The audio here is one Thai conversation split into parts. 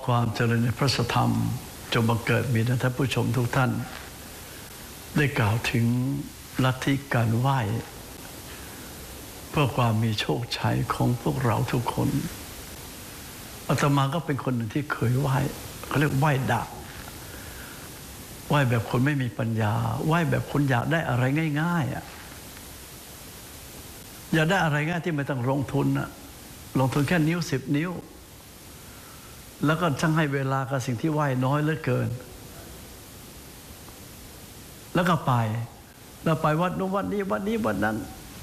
ความเจริญในพระธรรมจงบังเกิดมีแด่ท่านผู้ชมทุกท่านได้กล่าวถึงลัทธิการไหว้เพื่อความมีโชคชัยของพวกเราทุกคนอาตมาก็เป็นคนหนึ่งที่เคยไหว้เขาเรียกไหว้ดักไหว้แบบคนไม่มีปัญญาไหว้แบบคนอยากได้อะไรง่ายๆอยากได้อะไรง่ายที่ไม่ต้องลงทุนลงทุนแค่นิ้ว10 นิ้วแล้วก็ช่างให้เวลากับสิ่งที่ไหว้น้อยเหลือเกินแล้วก็ไปแล้วไปวัดนู้นวัดนี้วัดนี้วัดนั้น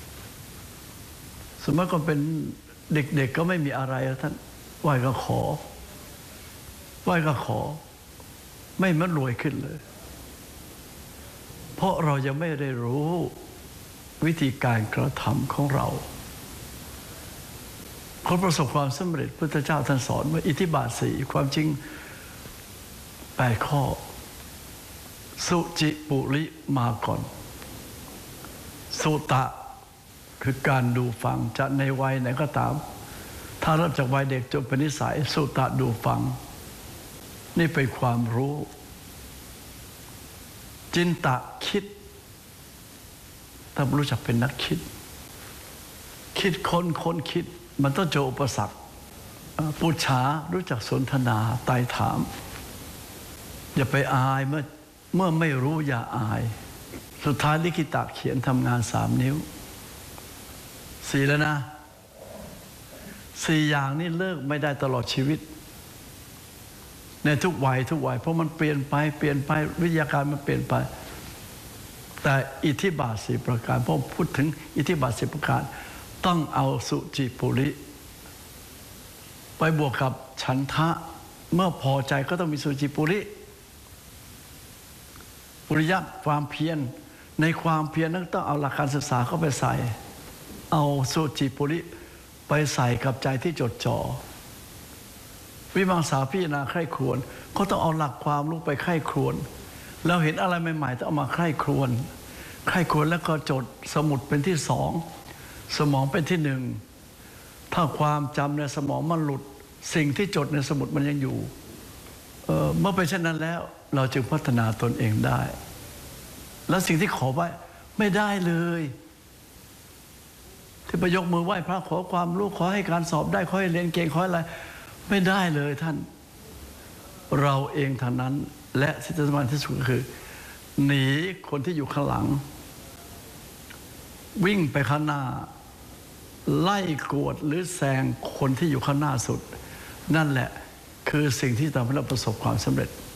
สมมติก็เป็นเด็กๆก็ไม่มีอะไรท่านไหว้ก็ขอไหว้ก็ขอไม่มันรวยขึ้นเลยเพราะเรายังไม่ได้รู้วิธีการกระทำของเราคนประสบความสำเร็จพุทธเจ้าท่านสอนว่าอิทธิบาท4ความจริง8 ข้อสุจิปุริมาก่อนสุตะคือการดูฟังจะในวัยไหนก็ตามถ้าเริ่มจากวัยเด็กจนเป็นนิสัยสุตะดูฟังนี่เป็นความรู้จินตะคิดถ้ารู้จักเป็นนักคิดค้นคิดมันต้องเจออุปสรรคปุจฉารู้จักสนทนาไต่ถามอย่าไปอายเมื่อไม่รู้อย่าอายสุดท้ายลิขิตะเขียนทำงาน3 นิ้ว4แล้วนะ4อย่างนี้เลิกไม่ได้ตลอดชีวิตในทุกวัยเพราะมันเปลี่ยนไปวิทยาการมันเปลี่ยนไปแต่อิทธิบาท4 ประการพอพูดถึงอิทธิบาท10 ประการต้องเอาสุจิปุริไปบวกกับฉันทะเมื่อพอใจก็ต้องมีสุจิปุริปุริยะความเพียรในความเพียรนั้นต้องเอาหลักการศึกษาเข้าไปใส่เอาสุจิปุริไปใส่กับใจที่จดจ่อวิมังสาพิจารณาใคร่ครวญก็ต้องเอาหลักความรู้ไปใคร่ครวญแล้วเห็นอะไรใหม่ๆต้องเอามาใคร่ครวญแล้วก็จดสมุดเป็นที่2สมองเป็นที่1ถ้าความจำในสมองมันหลุดสิ่งที่จดในสมุดมันยังอยู่เมื่อเป็นเช่นนั้นแล้วเราจึงพัฒนาตนเองได้แล้วสิ่งที่ขอไว้ไม่ได้เลยที่ไปยกมือไหว้พระขอความรู้ขอให้การสอบได้ขอให้เรียนเก่งขออะไรไม่ได้เลยท่านเราเองเท่านั้นและสิ่งที่สำคัญที่สุดคือหนีคนที่อยู่ข้างหลังวิ่งไปข้างหน้าไล่กวดหรือแซงคนที่อยู่ข้างหน้าสุดนั่นแหละคือสิ่งที่ทำให้เราประสบความสำเร็จ